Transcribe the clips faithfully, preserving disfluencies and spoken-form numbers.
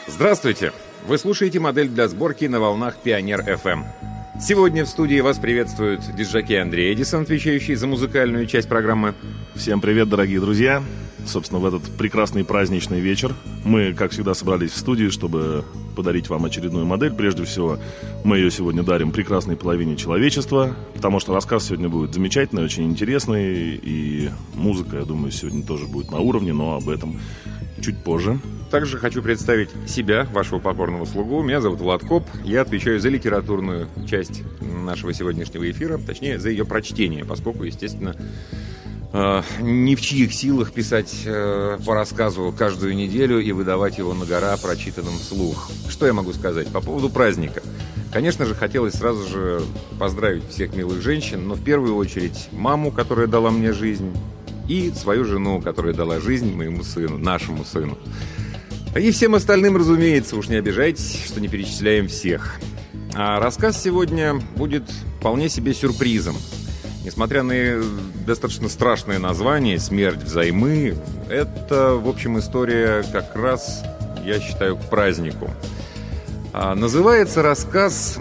Здравствуйте! Вы слушаете «Модель для сборки» на волнах Пионер эф эм. Сегодня в студии вас приветствует диджокей Андрей Эдисон, отвечающий за музыкальную часть программы. Всем привет, дорогие друзья! Собственно, в этот прекрасный праздничный вечер мы, как всегда, собрались в студии, чтобы подарить вам очередную модель. Прежде всего, мы ее сегодня дарим прекрасной половине человечества, потому что рассказ сегодня будет замечательный, очень интересный, и музыка, я думаю, сегодня тоже будет на уровне, но об этом чуть позже. Также хочу представить себя, вашего покорного слугу. Меня зовут Влад Коп. Я отвечаю за литературную часть нашего сегодняшнего эфира, точнее, за ее прочтение, поскольку, естественно, э, ни в чьих силах писать э, по рассказу каждую неделю и выдавать его на гора прочитанным вслух. Что я могу сказать по поводу праздника? Конечно же, хотелось сразу же поздравить всех милых женщин, но в первую очередь маму, которая дала мне жизнь, и свою жену, которая дала жизнь моему сыну, нашему сыну. И всем остальным, разумеется, уж не обижайтесь, что не перечисляем всех. А рассказ сегодня будет вполне себе сюрпризом. Несмотря на достаточно страшное название «Смерть взаймы», это, в общем, история как раз, я считаю, к празднику. А называется рассказ...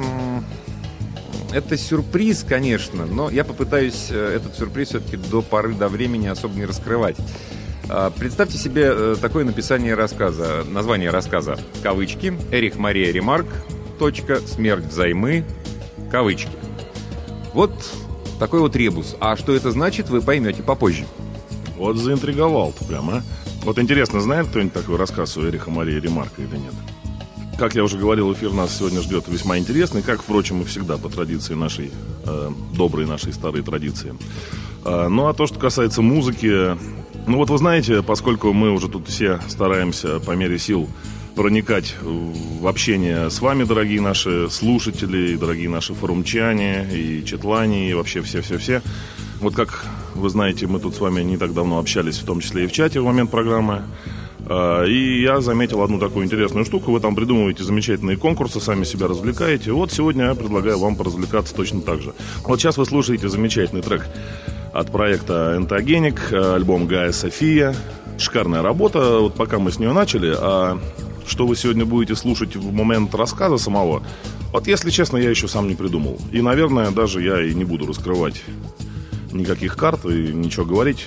Это сюрприз, конечно, но я попытаюсь этот сюрприз все-таки до поры до времени особо не раскрывать. Представьте себе такое написание рассказа, название рассказа, кавычки, Эрих Мария Ремарк, точка, смерть взаймы, кавычки. Вот такой вот ребус. А что это значит, вы поймете попозже. Вот заинтриговал-то прямо, а? Вот интересно, знает кто-нибудь такой рассказ у Эриха Марии Ремарка или нет? Как я уже говорил, эфир нас сегодня ждет весьма интересный, как, впрочем, и всегда по традиции нашей, э, доброй нашей старой традиции. Э, ну, а то, что касается музыки, ну вот вы знаете, поскольку мы уже тут все стараемся по мере сил проникать в общение с вами, дорогие наши слушатели, дорогие наши форумчане, и читлане, и вообще все-все-все. Вот как вы знаете, мы тут с вами не так давно общались, в том числе и в чате в момент программы. И я заметил одну такую интересную штуку. Вы там придумываете замечательные конкурсы, сами себя развлекаете. Вот сегодня я предлагаю вам поразвлекаться точно так же. Вот сейчас вы слушаете замечательный трек от проекта «Энтогеник», альбом Гая София. Шикарная работа, вот пока мы с нее начали. А что вы сегодня будете слушать в момент рассказа самого, вот если честно, я еще сам не придумал. И, наверное, даже я и не буду раскрывать никаких карт и ничего говорить.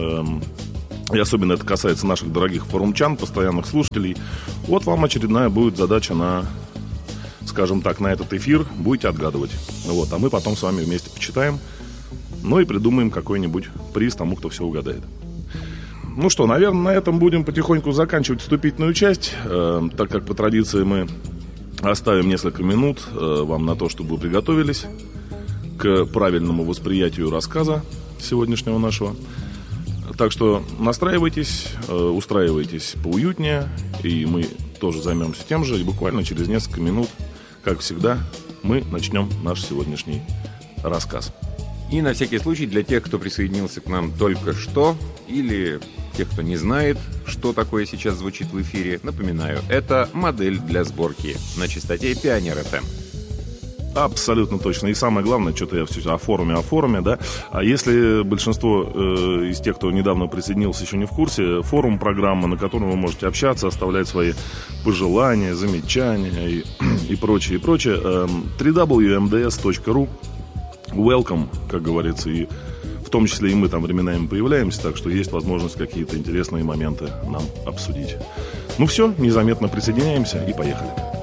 И особенно это касается наших дорогих форумчан, постоянных слушателей. Вот вам очередная будет задача на, скажем так, на этот эфир. Будете отгадывать. Вот, а мы потом с вами вместе почитаем. Ну и придумаем какой-нибудь приз тому, кто все угадает. Ну что, наверное, на этом будем потихоньку заканчивать вступительную часть, э, так как по традиции мы оставим несколько минут э, вам на то, чтобы вы приготовились к правильному восприятию рассказа сегодняшнего нашего. Так что настраивайтесь, устраивайтесь поуютнее, и мы тоже займемся тем же. И буквально через несколько минут, как всегда, мы начнем наш сегодняшний рассказ. И на всякий случай для тех, кто присоединился к нам только что, или тех, кто не знает, что такое сейчас звучит в эфире, напоминаю, это модель для сборки на частоте Пионер эф эм. Абсолютно точно. И самое главное, что-то я все о форуме, о форуме, да. А если большинство э, из тех, кто недавно присоединился, еще не в курсе, форум программа, на котором вы можете общаться, оставлять свои пожелания, замечания и, и прочее, и прочее. Э, дабл ю дабл ю дабл ю точка эм ди эс точка ру. Welcome, как говорится, и в том числе и мы там временами появляемся, так что есть возможность какие-то интересные моменты нам обсудить. Ну все, незаметно присоединяемся и поехали.